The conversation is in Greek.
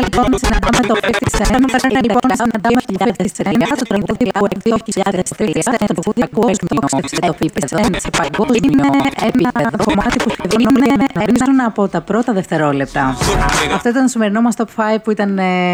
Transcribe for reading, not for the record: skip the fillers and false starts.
Λοιπόν, συναντάμε το 50 Cent. Λοιπόν, συναντάμε το 50 Cent. Το τραγούδι που εκ 2003 είναι το τραγούδι παγκόσμιο. Το 50 Cent σε παγκόσμιο επίπεδο κομμάτι που σχεδόν εμίζουν από τα πρώτα δευτερόλεπτα. Αυτό ήταν το σημερινό μας Top 5 που ήταν